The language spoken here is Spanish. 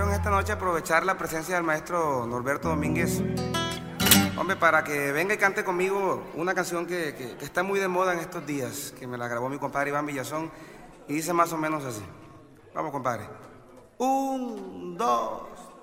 trajeron esta noche a aprovechar la presencia del maestro Norberto Domínguez. Hombre, para que venga y cante conmigo una canción que está muy de moda en estos días, que me la grabó mi compadre Iván Villazón, y dice más o menos así. Vamos, compadre. 1, 2,